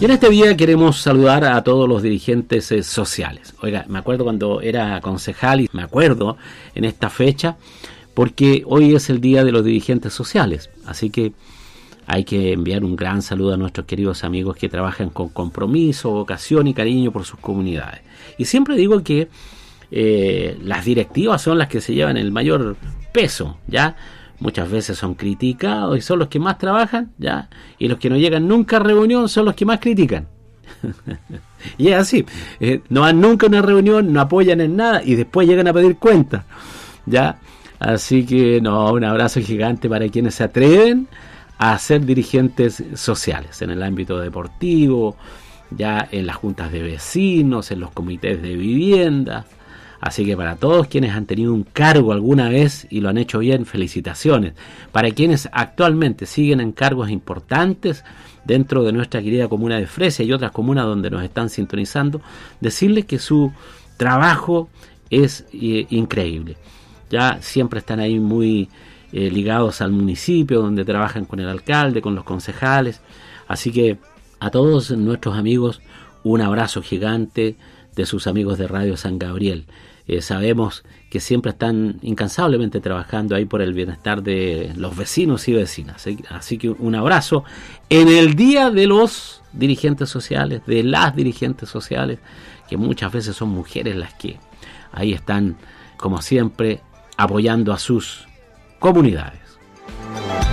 Y en este día queremos saludar a todos los dirigentes sociales. Oiga, me acuerdo cuando era concejal y me acuerdo en esta fecha porque hoy es el día de los dirigentes sociales. Así que hay que enviar un gran saludo a nuestros queridos amigos que trabajan con compromiso, vocación y cariño por sus comunidades. Y siempre digo que las directivas son las que se llevan el mayor peso, ¿ya? Muchas veces son criticados y son los que más trabajan, ¿ya? Y los que no llegan nunca a reunión son los que más critican. Y es así, no van nunca a una reunión, no apoyan en nada y después llegan a pedir cuentas, ¿ya? Así que un abrazo gigante para quienes se atreven a ser dirigentes sociales en el ámbito deportivo, ya en las juntas de vecinos, en los comités de vivienda. Así que para todos quienes han tenido un cargo alguna vez y lo han hecho bien, felicitaciones. Para quienes actualmente siguen en cargos importantes dentro de nuestra querida comuna de Fresia y otras comunas donde nos están sintonizando, decirles que su trabajo es increíble. Ya siempre están ahí muy ligados al municipio, donde trabajan con el alcalde, con los concejales. Así que a todos nuestros amigos, un abrazo gigante de sus amigos de Radio San Gabriel. Sabemos que siempre están incansablemente trabajando ahí por el bienestar de los vecinos y vecinas. Así que un abrazo en el día de los dirigentes sociales, de las dirigentes sociales, que muchas veces son mujeres las que ahí están, como siempre, apoyando a sus comunidades.